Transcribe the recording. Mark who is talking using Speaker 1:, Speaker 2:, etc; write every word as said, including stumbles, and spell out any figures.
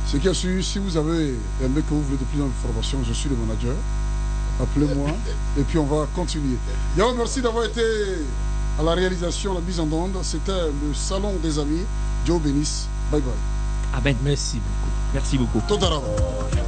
Speaker 1: Ce qui est sûr, si vous avez un mec que vous voulez de plus d'informations, je suis le manager. Appelez-moi et puis on va continuer. Yao, merci d'avoir été à la réalisation, la mise en onde. C'était le salon des amis. Dieu bénisse. Bye bye.
Speaker 2: Amen. Merci beaucoup. Merci beaucoup.
Speaker 1: Todaraba.